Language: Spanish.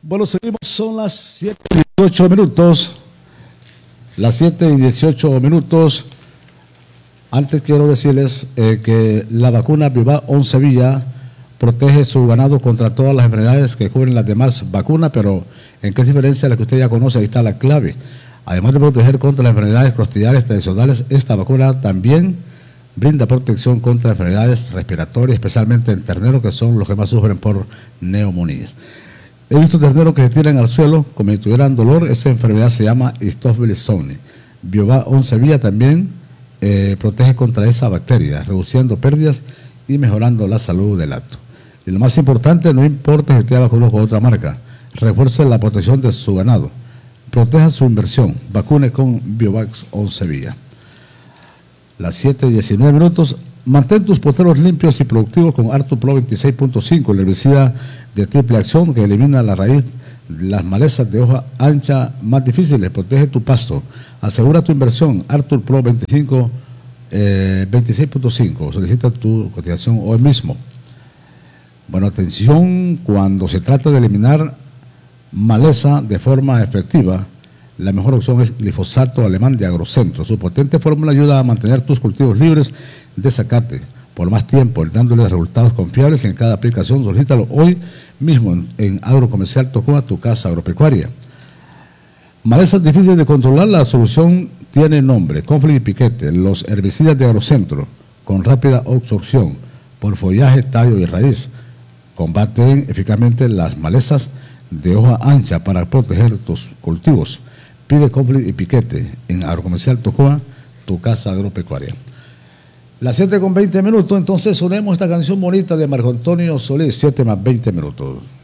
Bueno, seguimos, son las 7:18 minutos. Las 7:18 minutos. Antes quiero decirles que la vacuna Biovac 11 Villa protege su ganado contra todas las enfermedades que cubren las demás vacunas, pero ¿en qué diferencia la que usted ya conoce? Ahí está la clave. Además de proteger contra las enfermedades crostillares tradicionales, esta vacuna también brinda protección contra enfermedades respiratorias, especialmente en terneros, que son los que más sufren por neumonías. He visto terneros que se tiran al suelo como si tuvieran dolor. Esa enfermedad se llama Staphylococcus. Biovac 11 Villa también protege contra esa bacteria, reduciendo pérdidas y mejorando la salud del acto. Y lo más importante, no importa si usted vacunó con otra marca, refuerce la protección de su ganado, proteja su inversión, vacune con Biovac 11 Villa. Las 7:19 minutos. Mantén tus poteros limpios y productivos con Artur Pro 26.5, el herbicida de triple acción que elimina la raíz de las malezas de hoja ancha más difíciles. Protege tu pasto. Asegura tu inversión. Artur Pro 26.5. Solicita tu cotización hoy mismo. Bueno, atención, cuando se trata de eliminar maleza de forma efectiva, la mejor opción es glifosato alemán de Agrocentro. Su potente fórmula ayuda a mantener tus cultivos libres de zacate por más tiempo, dándoles resultados confiables en cada aplicación. Solicítalo hoy mismo en Agrocomercial Tocoa, tu casa agropecuaria. Malezas difíciles de controlar, la solución tiene nombre: Conflict y Piquete, los herbicidas de Agrocentro, con rápida absorción por follaje, tallo y raíz. Combaten eficazmente las malezas de hoja ancha para proteger tus cultivos. Pide Conflict y Piquete en Agrocomercial Tocoa, tu casa agropecuaria. Las 7:20 minutos, entonces sonemos esta canción bonita de Marco Antonio Solís, 7 más 20 minutos.